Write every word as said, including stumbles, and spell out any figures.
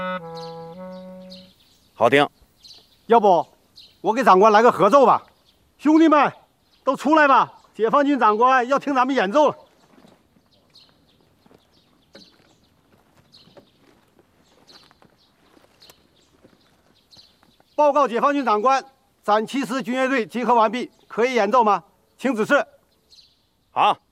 好听。 要不，我给长官来个合奏吧。兄弟们，都出来吧！解放军长官要听咱们演奏了。报告解放军长官，斩七师军乐队集合完毕，可以演奏吗？请指示。 好。